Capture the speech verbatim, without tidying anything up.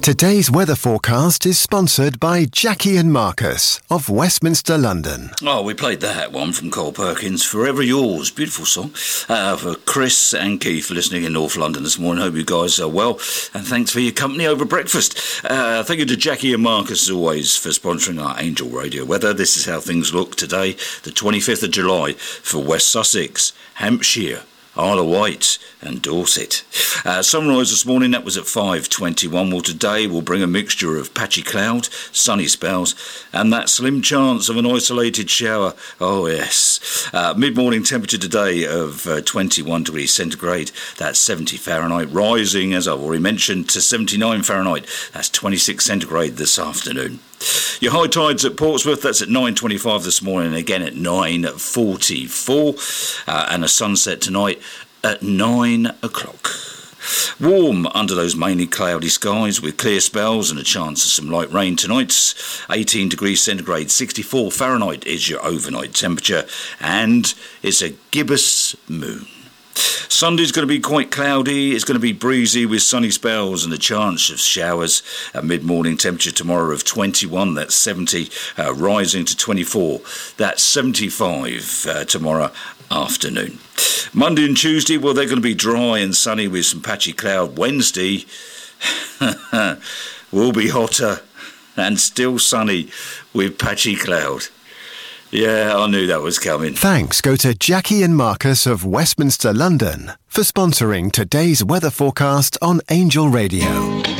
Today's weather forecast is sponsored by Jackie and Marcus of Westminster, London. Oh, we played that one from Cole Perkins, Forever Yours. Beautiful song. Uh, for Chris and Keith listening in North London this morning. Hope you guys are well. And thanks for your company over breakfast. Uh, thank you to Jackie and Marcus, as always, for sponsoring our Angel Radio weather. This is how things look today, the twenty-fifth of July, for West Sussex, Hampshire, Isle of Wight and Dorset. Uh, sunrise this morning, that was at five twenty-one. Well, today will bring a mixture of patchy cloud, sunny spells, and that slim chance of an isolated shower. Oh, yes. Uh, mid-morning temperature today of uh, twenty-one degrees centigrade. That's seventy Fahrenheit, rising, as I've already mentioned, to seventy-nine Fahrenheit. That's twenty-six centigrade this afternoon. Your high tides at Portsmouth, that's at nine twenty-five this morning, again at nine forty-four, uh, and a sunset tonight at nine o'clock. Warm under those mainly cloudy skies with clear spells and a chance of some light rain tonight. eighteen degrees centigrade, sixty-four Fahrenheit is your overnight temperature, and it's a gibbous moon. Sunday's going to be quite cloudy. It's going to be breezy with sunny spells and a chance of showers. A mid-morning temperature tomorrow of twenty-one, that's seventy, uh, rising to twenty-four, that's seventy-five uh, tomorrow afternoon. Monday and Tuesday, well, they're going to be dry and sunny with some patchy cloud. Wednesday will be hotter and still sunny with patchy cloud. Yeah, I knew that was coming. Thanks go to Jackie and Marcus of Westminster, London for sponsoring today's weather forecast on Angel Radio.